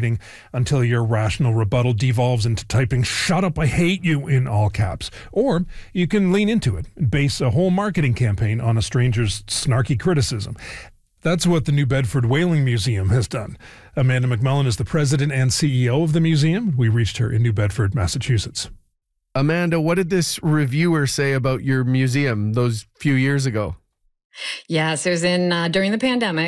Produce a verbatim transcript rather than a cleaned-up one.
waiting until your rational rebuttal devolves into typing "shut up, I hate you" in all caps. Or you can lean into it and base a whole marketing campaign on a stranger's snarky criticism. That's what the New Bedford Whaling Museum has done. Amanda McMullen is the president and C E O of the museum. We reached her in New Bedford, Massachusetts. Amanda, what did this reviewer say about your museum those few years ago? Yes, it was in uh, during the pandemic.